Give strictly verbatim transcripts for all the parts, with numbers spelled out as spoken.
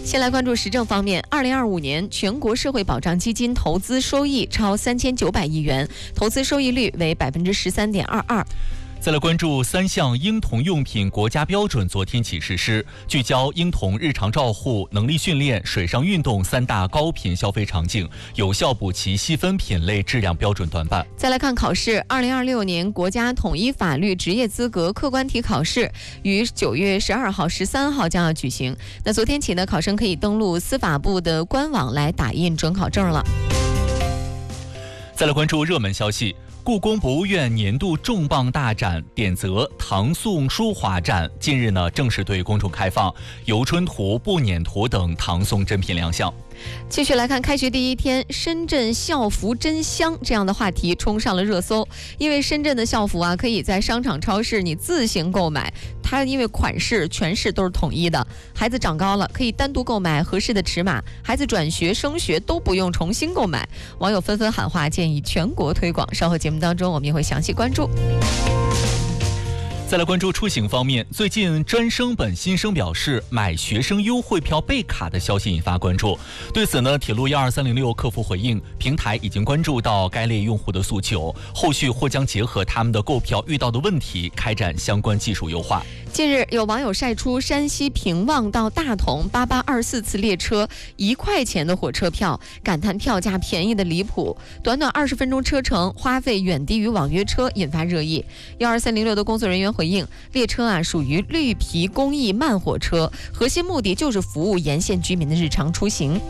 先来关注时政方面，二零二五年全国社会保障基金投资收益超三千九百亿元，投资收益率为百分之十三点二二。 再来关注三项婴童用品国家标准昨天起实施，聚焦婴童日常照护、能力训练、水上运动三大高频消费场景，有效补齐细分品类质量标准短板。 再来看考试，二零二六年国家统一法律职业资格客观题考试于九月十二号、十三号将要举行。那昨天起呢，考生可以登录司法部的官网来打印准考证了。 再来关注热门消息。故宫博物院年度重磅大展典则唐宋书画展近日呢正式对公众开放，游春图、步辇图等唐宋珍品亮相。 继续来看，开学第一天，深圳校服真香这样的话题冲上了热搜。因为深圳的校服啊，可以在商场、超市你自行购买，它因为款式全市都是统一的。孩子长高了，可以单独购买合适的尺码；孩子转学、升学都不用重新购买。网友纷纷喊话，建议全国推广。稍后节目当中，我们也会详细关注。 再来关注出行方面，最近专升本新生表示买学生优惠票备卡的消息引发关注。对此呢，铁路一二三零六客服回应，平台已经关注到该类用户的诉求，后续或将结合他们的购票遇到的问题，开展相关技术优化。 近日，有网友晒出山西平望到大同八八二四次列车一块钱的火车票，感叹票价便宜的离谱，短短二十分钟车程，花费远低于网约车，引发热议。一二三零六的工作人员回应，列车啊属于绿皮公益慢火车，核心目的就是服务沿线居民的日常出行。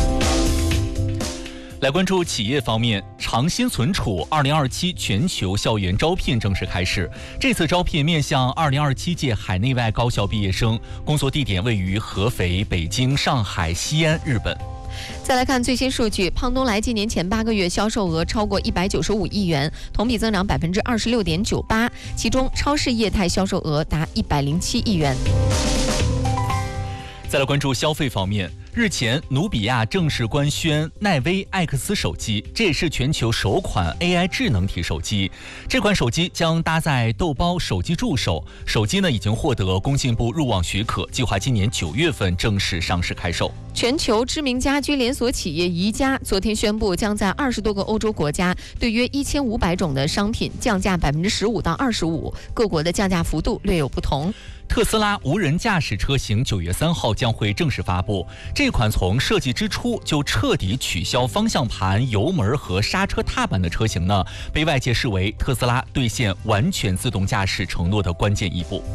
来关注企业方面，长新存储二零二七全球校园招聘正式开始。这次招聘面向二零二七届海内外高校毕业生，工作地点位于合肥、北京、上海、西安、日本。 再来看最新数据，胖东来今年前八个月销售额超过一百九十五亿元，同比增长百分之二十六点九八，其中超市业态销售额达一百零七亿元。 再来关注消费方面，日前努比亚正式官宣奈威 X 手机，这也是全球首款 A I 智能体手机。这款手机将搭载豆包手机助手，手机呢已经获得工信部入网许可，计划今年九月份正式上市开售。 全球知名家居连锁企业宜家昨天宣布，将在二十多个欧洲国家对约一千五百种的商品降价百分之十五到二十五，各国的降价幅度略有不同。 特斯拉无人驾驶车型九月三号将会正式发布。这款从设计之初就彻底取消方向盘、油门和刹车踏板的车型呢，被外界视为特斯拉兑现完全自动驾驶承诺的关键一步。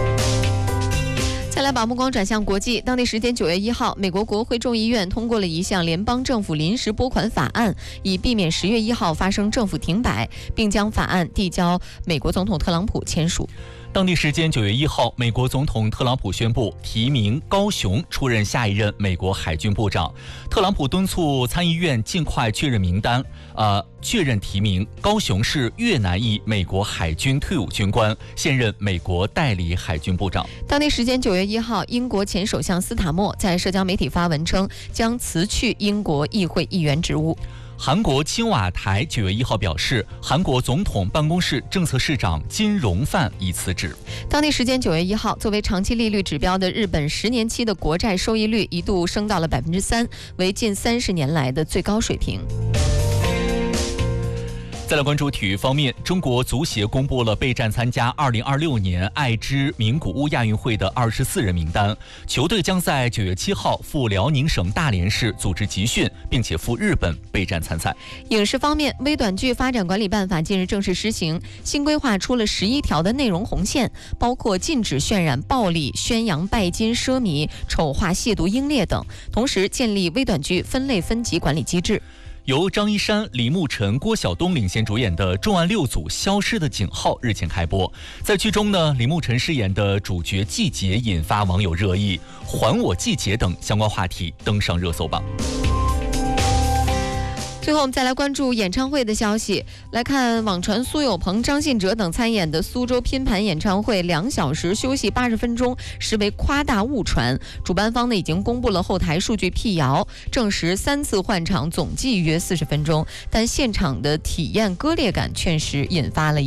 再来把目光转向国际，当地时间九月一号，美国国会众议院通过了一项联邦政府临时拨款法案，以避免十月一号发生政府停摆，并将法案递交美国总统特朗普签署。 当地时间九月一号，美国总统特朗普宣布提名高雄出任下一任美国海军部长。特朗普敦促参议院尽快确认名单，呃，确认提名。高雄是越南裔美国海军退伍军官，现任美国代理海军部长。 当地时间九月一号，英国前首相斯塔默在社交媒体发文称，将辞去英国议会议员职务。 韩国青瓦台九月一号表示，韩国总统办公室政策市长金荣范已辞职。 当地时间九月一号，作为长期利率指标的日本十年期的国债收益率一度升到了百分之三，为近三十年来的最高水平。 再来关注体育方面，中国足协公布了备战参加二零二六年爱知名古屋亚运会的二十四人名单，球队将在九月七号赴辽宁省大连市组织集训，并且赴日本备战参赛。 影视方面，微短剧发展管理办法近日正式施行，新规划出了十一条的内容红线，包括禁止渲染暴力、宣扬拜金奢靡、丑化亵渎英烈等，同时建立微短剧分类分级管理机制。 由张一山、李牧尘、郭晓东领衔主演的重案六组《消失的警号》日前开播。在剧中呢，李牧尘饰演的主角季节引发网友热议，还我季节等相关话题登上热搜榜。 最后我们再来关注演唱会的消息。来看网传苏有朋、张信哲等参演的苏州拼盘演唱会两小时休息八十分钟实为夸大误传，主办方呢已经公布了后台数据辟谣，证实三次换场总计约四十分钟，但现场的体验割裂感确实引发了